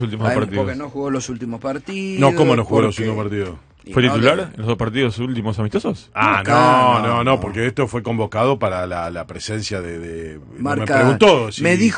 últimos partidos. Porque no jugó los últimos partidos. No, ¿cómo no jugó los últimos partidos? ¿Fue titular en los 2 partidos últimos amistosos? No, porque esto fue convocado para la presencia de Marca, no me preguntó. me dijo